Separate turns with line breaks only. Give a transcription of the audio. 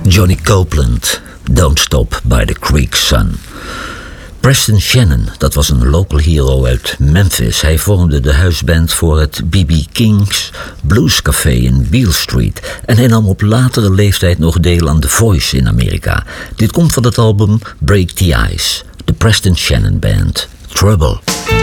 Johnny Copeland, Don't Stop by the Creek Sun. Preston Shannon, dat was een local hero uit Memphis. Hij vormde de huisband voor het B.B. King's Blues Café in Beale Street. En hij nam op latere leeftijd nog deel aan The Voice in Amerika. Dit komt van het album Break the Ice, de Preston Shannon Band, Trouble.